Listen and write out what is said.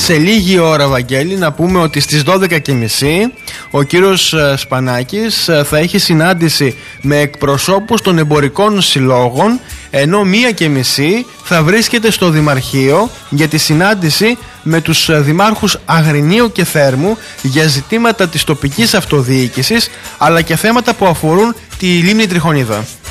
σε λίγη ώρα, Βαγγέλη, να πούμε ότι στις 12:30 ο κύριος Σπανάκης θα έχει συνάντηση με εκπροσώπους των εμπορικών συλλόγων, ενώ 1:30 θα βρίσκεται στο Δημαρχείο για τη συνάντηση με τους δημάρχους Αγρινίου και Θέρμου για ζητήματα της τοπικής αυτοδιοίκησης, αλλά και θέματα που αφορούν τη λίμνη Τριχονίδα.